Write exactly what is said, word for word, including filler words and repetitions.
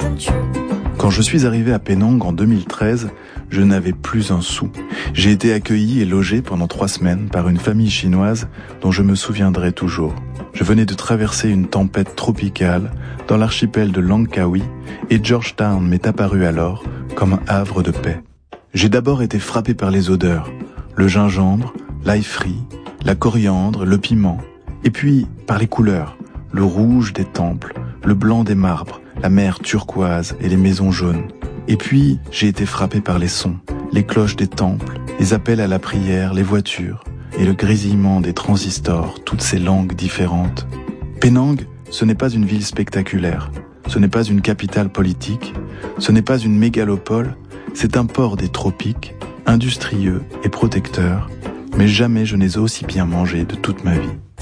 Quand je suis arrivé à Penang en deux mille treize, je n'avais plus un sou. J'ai été accueilli et logé pendant trois semaines par une famille chinoise dont je me souviendrai toujours. Je venais de traverser une tempête tropicale dans l'archipel de Langkawi et Georgetown m'est apparu alors comme un havre de paix. J'ai d'abord été frappé par les odeurs, le gingembre, l'ail frit, la coriandre, le piment, et puis par les couleurs, le rouge des temples, le blanc des marbres, la mer turquoise et les maisons jaunes. Et puis, j'ai été frappé par les sons, les cloches des temples, les appels à la prière, les voitures, et le grésillement des transistors, toutes ces langues différentes. Penang, ce n'est pas une ville spectaculaire, ce n'est pas une capitale politique, ce n'est pas une mégalopole, c'est un port des tropiques, industrieux et protecteur, mais jamais je n'ai aussi bien mangé de toute ma vie.